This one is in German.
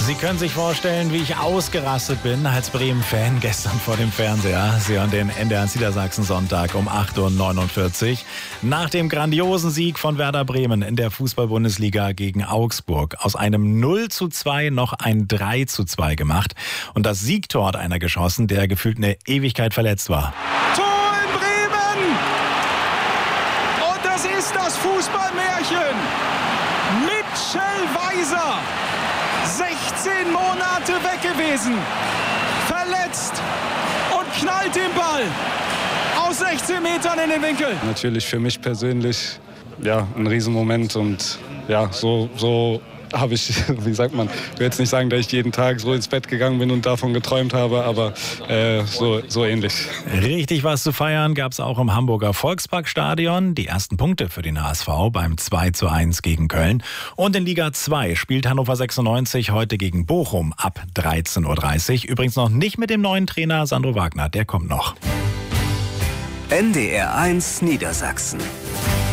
Sie können sich vorstellen, wie ich ausgerastet bin als Bremen-Fan gestern vor dem Fernseher. Sie hören den NDR Niedersachsen-Sonntag um 8.49 Uhr. Nach dem grandiosen Sieg von Werder Bremen in der Fußball-Bundesliga gegen Augsburg aus einem 0:2 noch ein 3:2 gemacht. Und das Siegtor hat einer geschossen, der gefühlt eine Ewigkeit verletzt war. Tor in Bremen! Und das ist das Fußballmärchen. Mitchell Weiser. 16 Monate weg gewesen, verletzt und knallt den Ball aus 16 Metern in den Winkel. Natürlich für mich persönlich ein Riesenmoment und so habe ich, wie sagt man, ich will jetzt nicht sagen, dass ich jeden Tag so ins Bett gegangen bin und davon geträumt habe, aber so ähnlich. Richtig was zu feiern gab es auch im Hamburger Volksparkstadion. Die ersten Punkte für den HSV beim 2:1 gegen Köln. Und in Liga 2 spielt Hannover 96 heute gegen Bochum ab 13:30 Uhr. Übrigens noch nicht mit dem neuen Trainer Sandro Wagner, der kommt noch. NDR 1 Niedersachsen.